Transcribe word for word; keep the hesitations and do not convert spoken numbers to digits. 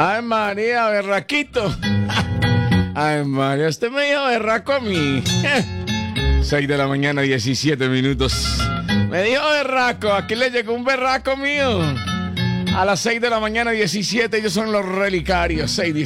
Ay, María, berraquito. Ay, María, usted me dijo berraco a mí. seis de la mañana, diecisiete minutos. Me dijo berraco, aquí le llegó un berraco mío. A las seis de la mañana, diecisiete, ellos son los relicarios. seis